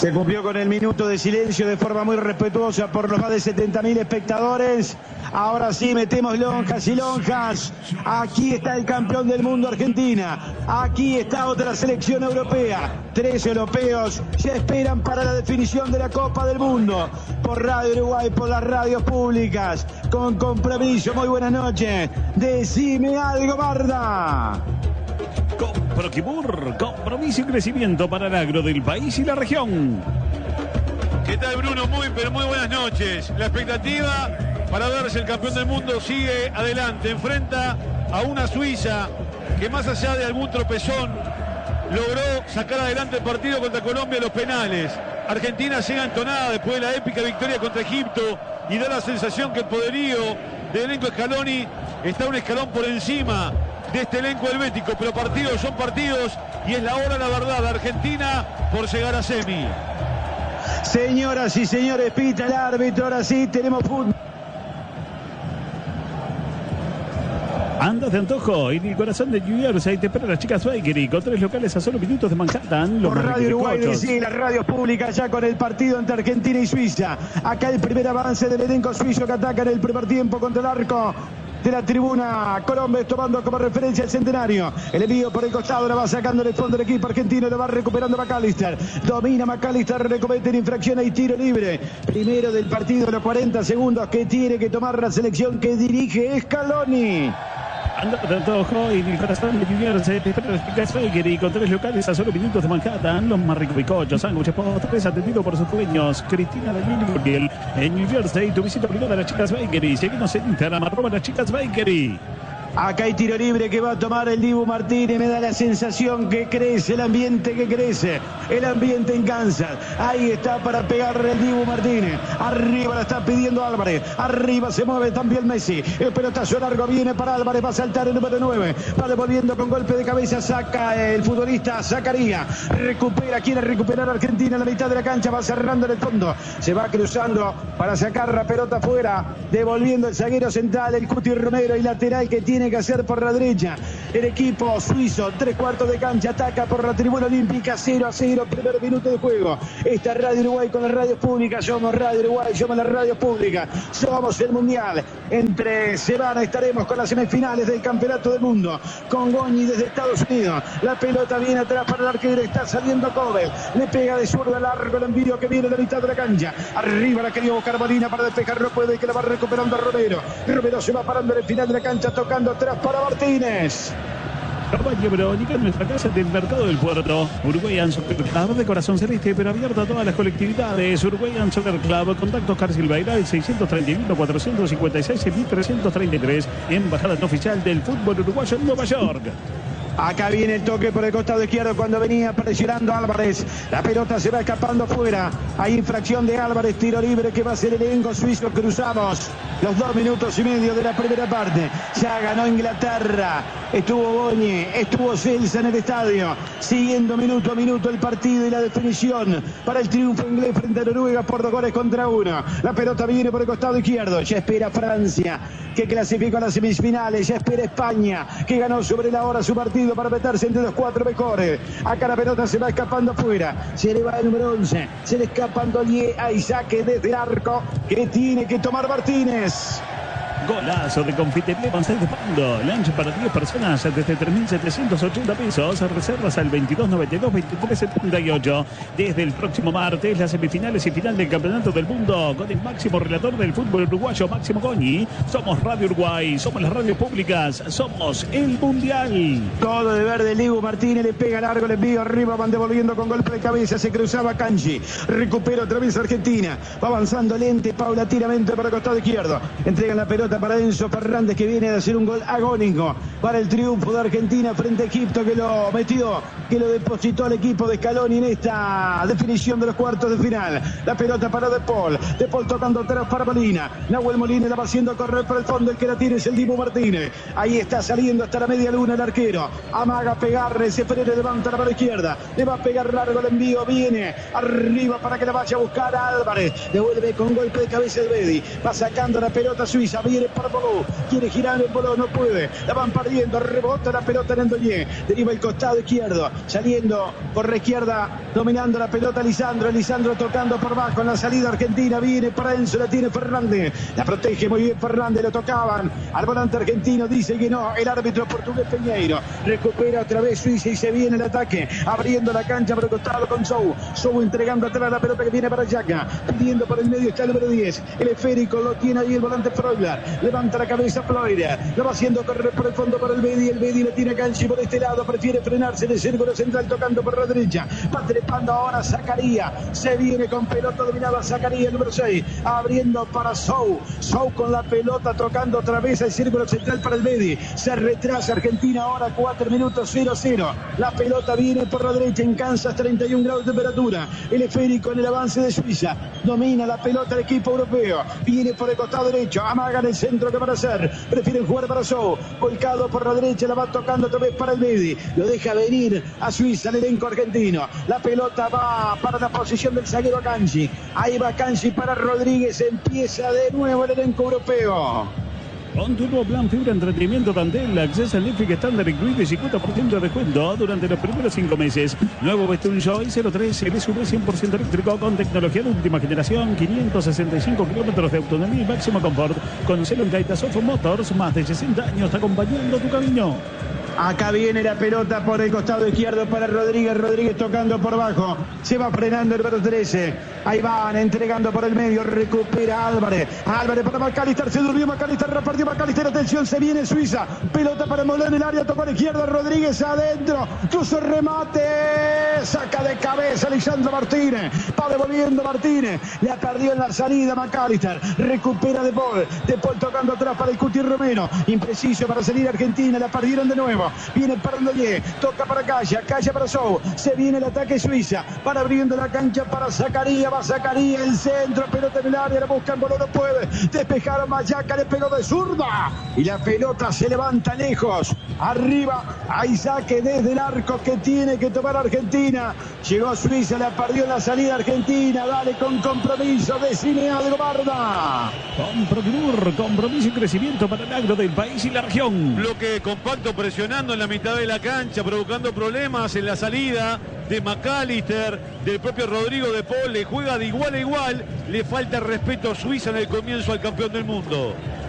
Se cumplió con el minuto de silencio de forma muy respetuosa por los más de 70.000 espectadores. Ahora sí, metemos lonjas y lonjas. Aquí está el campeón del mundo, Argentina. Aquí está otra selección europea. 3 europeos ya esperan para la definición de la Copa del Mundo. Por Radio Uruguay, por las radios públicas. Con compromiso, muy buenas noches. Decime algo, Barda. Proquibur, compromiso y crecimiento para el agro del país y la región. ¿Qué tal, Bruno? Muy buenas noches. La expectativa para ver si el campeón del mundo sigue adelante. Enfrenta a una Suiza que, más allá de algún tropezón, logró sacar adelante el partido contra Colombia en los penales. Argentina llega entonada después de la épica victoria contra Egipto y da la sensación que el poderío del elenco Scaloni está un escalón por encima de este elenco helvético, pero partidos son partidos y es la hora, la verdad, Argentina por llegar a semi. Señoras y señores, pita el árbitro, ahora sí tenemos fútbol. Andas de antojo en el corazón de New Jersey te espera las chicas Bakery con 3 locales a solo minutos de Manhattan. Por Radio Uruguay, sí, las radios públicas ya con el partido entre Argentina y Suiza. Acá el primer avance del elenco suizo que ataca en el primer tiempo contra el arco de la tribuna. Colombia tomando como referencia el centenario. El envío por el costado, la va sacando en el fondo del equipo argentino, lo va recuperando McAllister. Domina McAllister, recomete en infracción y tiro libre. Primero del partido, los 40 segundos que tiene que tomar la selección que dirige Scaloni. Andas de antojo en el corazón de New Jersey te espera las chicas Bakery con 3 locales a solo minutos de Manhattan. Los más ricos bizcochos, sándwiches, postres atendidos por sus dueños. Cristina de Miguel en New Jersey. Tu visita privada a las chicas Bakery. Seguimos en Instagram, @las chicas Bakery. Acá hay tiro libre que va a tomar el Dibu Martínez. Me da la sensación que crece, el ambiente que crece. El ambiente en Kansas. Ahí está para pegarle el Dibu Martínez. Arriba la está pidiendo Álvarez. Arriba se mueve también Messi. El pelotazo largo viene para Álvarez. Va a saltar el número 9. Va devolviendo con golpe de cabeza. Saca el futbolista Zacarías. Recupera, quiere recuperar a Argentina en la mitad de la cancha. Va cerrando en el fondo. Se va cruzando para sacar la pelota afuera. Devolviendo el zaguero central, el Cuti Romero, y lateral que tiene que hacer por la derecha el equipo suizo. 3/4 de cancha, ataca por la tribuna olímpica. 0-0, primer minuto de juego. Esta es Radio Uruguay con las radios públicas. Somos Radio Uruguay, somos las radios públicas. Somos el mundial. Entre semana estaremos con las semifinales del campeonato del mundo. Con Goñi desde Estados Unidos. La pelota viene atrás para el arquero. Está saliendo Cobel. Le pega de zurda largo el envío que viene a la mitad de la cancha. Arriba la quería buscar Molina para despejar. No puede, que la va recuperando Romero. Romero se va parando en el final de la cancha, tocando atrás para Martínez. Cabaña Verónica en nuestra casa del Mercado del Puerto. Uruguayan Soccer Club de corazón celeste, pero abierto a todas las colectividades. Uruguayan Soccer Club, contacto Oscar Silveira, el 631-456-1333. Embajada no oficial del fútbol uruguayo en Nueva York. Acá viene el toque por el costado izquierdo cuando venía presionando Álvarez. La pelota se va escapando fuera. Hay infracción de Álvarez, tiro libre que va a ser el elenco suizo. Cruzamos los 2 minutos y medio de la primera parte. Ya ganó Inglaterra. Estuvo Boñi, estuvo Celsa en el estadio. Siguiendo minuto a minuto el partido y la definición para el triunfo inglés frente a Noruega por 2-1. La pelota viene por el costado izquierdo. Ya espera Francia, que clasificó a las semifinales. Ya espera España, que ganó sobre la hora su partido para meterse entre los 4 mejores. Acá la pelota se va escapando afuera. Se le va el número 11. Se le escapa Andolier. Hay saque desde el arco que tiene que tomar Martínez. Golazo de Confitería González de Pando. Lunch para 10 personas desde 3.780 pesos. Reservas al 2292-2378. Desde el próximo martes, las semifinales y final del Campeonato del Mundo con el máximo relator del fútbol uruguayo, Máximo Goñi. Somos Radio Uruguay, somos las radios públicas, somos el Mundial. Todo de verde, Dibu Martínez le pega largo, le envío arriba, van devolviendo con golpe de cabeza. Se cruzaba Kanji. Recupera otra vez Argentina. Va avanzando lente, paulatinamente para el costado izquierdo. Entregan la pelota para Enzo Fernández, que viene de hacer un gol agónico para el triunfo de Argentina frente a Egipto, que lo metió, que lo depositó al equipo de Scaloni en esta definición de los cuartos de final. La pelota para De Paul tocando atrás para Molina. Nahuel Molina la va haciendo correr por el fondo, el que la tiene es el Dibu Martínez. Ahí está saliendo hasta la media luna el arquero. Amaga pegarle, se frena, levanta la mano izquierda, le va a pegar largo el envío, viene arriba para que la vaya a buscar a Álvarez. Devuelve con golpe de cabeza el Bedi. Va sacando la pelota suiza, viene para Boló, quiere girar el Boló, no puede, la van perdiendo, rebota la pelota en Endoñé, deriva el costado izquierdo, saliendo por la izquierda dominando la pelota Lisandro tocando por abajo en la salida argentina, viene para Enzo, la tiene Fernández, la protege muy bien Fernández, lo tocaban al volante argentino, dice que no, el árbitro portugués Peñeiro, recupera otra vez Suiza y se viene el ataque, abriendo la cancha por el costado con Sou entregando atrás la pelota que viene para Yaka, pidiendo por el medio está el número 10, el esférico lo tiene ahí el volante Freuler, levanta la cabeza Freuler, lo va haciendo correr por el fondo por el Bedi le tiene Canchi por este lado, prefiere frenarse en el círculo central tocando por la derecha, va trepando ahora Zakaria, se viene con pelota dominada Zakaria, el número 6, abriendo para Sou con la pelota tocando otra vez el círculo central para el Bedi, se retrasa Argentina ahora 4 minutos 0-0, la pelota viene por la derecha en Kansas, 31 grados de temperatura, el esférico en el avance de Suiza, domina la pelota el equipo europeo, viene por el costado derecho, amaga en el centro que para hacer, prefieren jugar para Sou, volcado por la derecha, la va tocando otra vez para el Bedi, lo deja venir a Suiza el elenco argentino, la pelota va para la posición del zaguero Kanji, ahí va Kanji para Rodríguez, empieza de nuevo el elenco europeo. Con tu nuevo plan Fibra Entretenimiento Tantel, acceso al Netflix estándar incluido y 50% de descuento durante los primeros 5 meses. Nuevo Bestun Joy 03 SUV 100% eléctrico con tecnología de última generación, 565 kilómetros de autonomía y máximo confort. Conocelo en Gaitasoft Motors, más de 60 años acompañando tu camino. Acá viene la pelota por el costado izquierdo para Rodríguez tocando por abajo, se va frenando el número 13, ahí van entregando por el medio, recupera Álvarez para McAllister, se durmió McAllister, repartió McAllister, atención, se viene Suiza, pelota para Molén en el área, tocó a la izquierda, Rodríguez adentro, cruzo el remate, saca de cabeza Lisandro Martínez, va devolviendo Martínez, la perdió en la salida McAllister, recupera De Paul tocando atrás para el Cuti Romero, impreciso para salir Argentina, la perdieron de nuevo. Viene Pardoyer, toca para Calla para Sou, se viene el ataque Suiza, para abriendo la cancha para Zakaria, va Zakaria, el centro, pelota en el área, la busca en Bolón, no puede, despejaron Mayaca, le pegó de zurda, y la pelota se levanta lejos, arriba, hay saque desde el arco que tiene que tomar Argentina, llegó Suiza, la perdió en la salida Argentina, dale con compromiso, decime algo, Barda. Compromiso y crecimiento para el agro del país y la región. Bloque compacto presionando en la mitad de la cancha, provocando problemas en la salida de McAllister, del propio Rodrigo De Paul, le juega de igual a igual, le falta respeto a Suiza en el comienzo al campeón del mundo.